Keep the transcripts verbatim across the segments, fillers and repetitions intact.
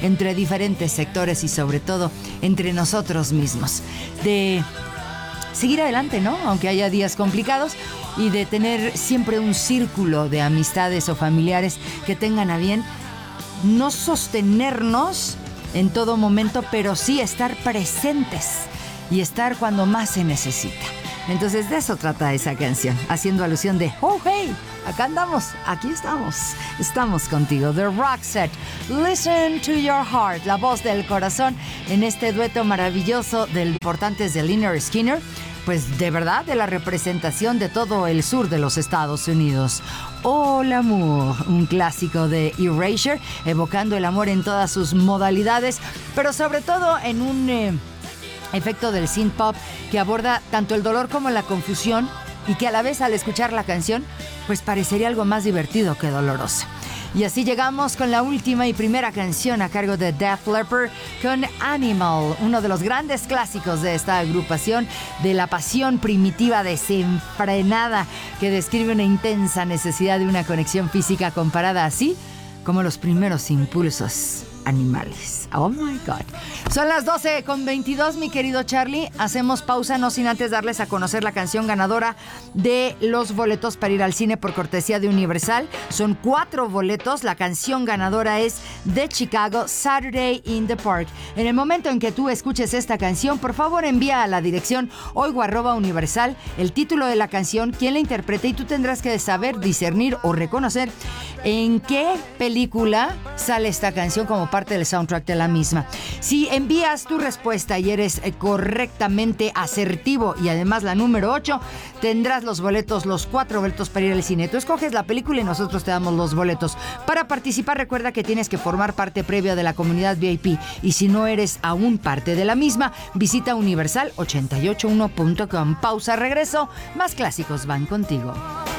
entre diferentes sectores y sobre todo entre nosotros mismos. De seguir adelante, ¿no? Aunque haya días complicados, y de tener siempre un círculo de amistades o familiares que tengan a bien no sostenernos en todo momento, pero sí estar presentes y estar cuando más se necesita. Entonces de eso trata esa canción, haciendo alusión de oh hey, acá andamos, aquí estamos, estamos contigo. The Roxette, Listen to Your Heart, la voz del corazón en este dueto maravilloso del importantes de Lynyrd Skynyrd, pues de verdad de la representación de todo el sur de los Estados Unidos. Oh l'amour, un clásico de Erasure, evocando el amor en todas sus modalidades, pero sobre todo en un eh, efecto del synth pop que aborda tanto el dolor como la confusión, y que a la vez al escuchar la canción pues parecería algo más divertido que doloroso. Y así llegamos con la última y primera canción a cargo de Def Leppard con Animal, uno de los grandes clásicos de esta agrupación, de la pasión primitiva desenfrenada que describe una intensa necesidad de una conexión física comparada así como los primeros impulsos animales. Oh my God. Son las doce con veintidós, mi querido Charlie. Hacemos pausa, no sin antes darles a conocer la canción ganadora de los boletos para ir al cine por cortesía de Universal. Son cuatro boletos. La canción ganadora es de Chicago, Saturday in the Park. En el momento en que tú escuches esta canción, por favor envía a la dirección oigo arroba universal el título de la canción, quién la interpreta, y tú tendrás que saber, discernir o reconocer en qué película sale esta canción como parte del soundtrack de la misma. Si envías tu respuesta y eres eh, correctamente asertivo y además la número ocho, tendrás los boletos, los cuatro boletos para ir al cine. Tú escoges la película y nosotros te damos los boletos. Para participar, recuerda que tienes que formar parte previa de la comunidad V I P, y si no eres aún parte de la misma, visita universal ochenta y ocho uno punto com. Pausa, regreso, más clásicos van contigo.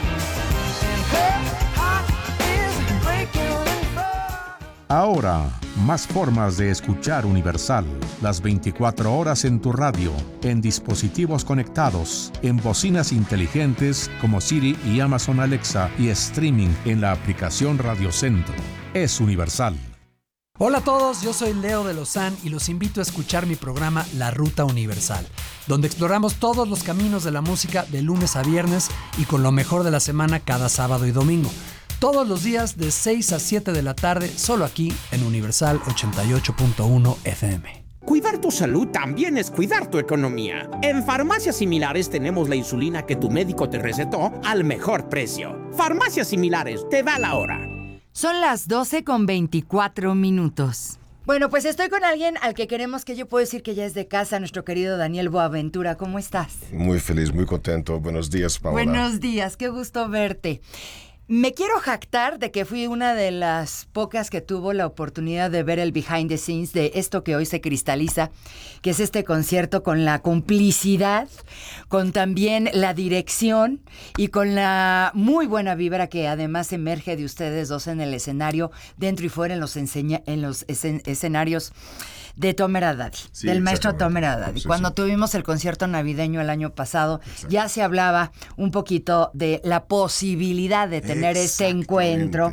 Ahora, más formas de escuchar Universal. Las veinticuatro horas en tu radio, en dispositivos conectados, en bocinas inteligentes como Siri y Amazon Alexa, y streaming en la aplicación Radio Centro. Es Universal. Hola a todos, yo soy Leo de Lozán y los invito a escuchar mi programa La Ruta Universal, donde exploramos todos los caminos de la música de lunes a viernes y con lo mejor de la semana cada sábado y domingo. Todos los días de seis a siete de la tarde, solo aquí en Universal ochenta y ocho punto uno F M. Cuidar tu salud también es cuidar tu economía. En Farmacias Similares tenemos la insulina que tu médico te recetó al mejor precio. Farmacias Similares, te da la hora. Son las doce con veinticuatro minutos. Bueno, pues estoy con alguien al que queremos, que yo puedo decir que ya es de casa, nuestro querido Daniel Boaventura. ¿Cómo estás? Muy feliz, muy contento. Buenos días, Paola. Buenos días, qué gusto verte. Me quiero jactar de que fui una de las pocas que tuvo la oportunidad de ver el behind the scenes de esto que hoy se cristaliza, que es este concierto, con la complicidad, con también la dirección y con la muy buena vibra que además emerge de ustedes dos en el escenario, dentro y fuera en los, enseña- en los escen- escenarios de Tomer Haddadi, sí, del maestro Tomer Haddadi. Sí, Cuando sí. tuvimos el concierto navideño el año pasado, ya se hablaba un poquito de la posibilidad de tener este encuentro,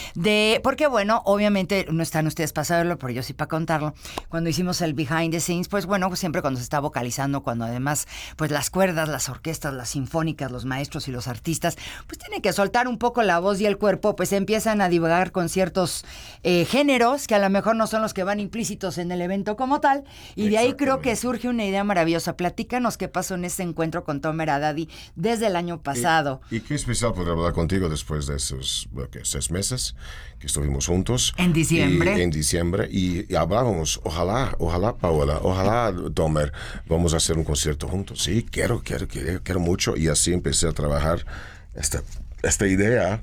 de porque bueno, obviamente no están ustedes para saberlo, pero yo sí para contarlo. Cuando hicimos el behind the scenes, pues bueno, pues siempre cuando se está vocalizando, cuando además pues las cuerdas, las orquestas, las sinfónicas, los maestros y los artistas, pues tienen que soltar un poco la voz y el cuerpo, pues empiezan a divagar con ciertos eh, géneros que a lo mejor no son los que van implícitos en el evento como tal, y de ahí creo que surge una idea maravillosa. Platícanos qué pasó en ese encuentro con Tomer Haddadi desde el año pasado. Y, y qué especial poder hablar contigo después de esos ¿qué? seis meses que estuvimos juntos. En diciembre. Y, en diciembre, y, y hablábamos, ojalá, ojalá, Paola, ojalá, Tomer, vamos a hacer un concierto juntos. Sí, quiero, quiero, quiero, quiero mucho. Y así empecé a trabajar esta, esta idea.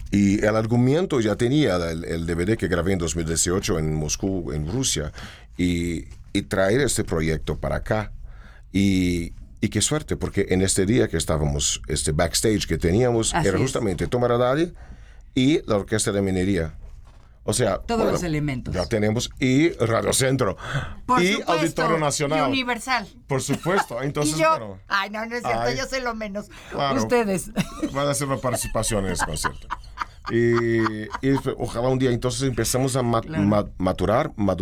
Y el argumento ya tenía el, el D V D que grabé en dos mil dieciocho en Moscú, en Rusia, y, y traer este proyecto para acá. Y, y qué suerte, porque en este día que estábamos, este backstage que teníamos, Así era es. justamente Tomer Haddadi y la Orquesta de Minería. O sea, todos bueno, los elementos. Ya tenemos, y Radio Centro, por y supuesto, Auditorio Nacional. Y Universal. Por supuesto. Entonces, y yo, bueno, ay, no, no es cierto, ay, yo sé lo menos. Claro, ustedes. Van a hacer una participación en ese concierto. Y, y ojalá un día entonces empezamos a ma- claro. ma- maturar, madurar